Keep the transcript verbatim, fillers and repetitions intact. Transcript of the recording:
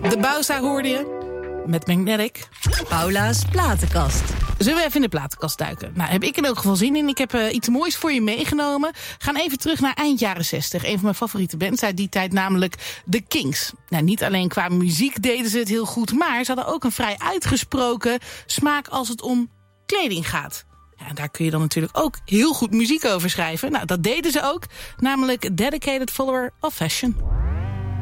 De Bauza hoorde je. Met Magnetic. Paula's platenkast. Zullen we even in de platenkast duiken? Nou, heb ik in elk geval zin in. Ik heb uh, iets moois voor je meegenomen. Gaan even terug naar eind jaren zestig. Een van mijn favoriete bands uit die tijd, namelijk The Kinks. Nou, niet alleen qua muziek deden ze het heel goed, maar ze hadden ook een vrij uitgesproken smaak als het om kleding gaat. Ja, en daar kun je dan natuurlijk ook heel goed muziek over schrijven. Nou, dat deden ze ook. Namelijk Dedicated Follower of Fashion.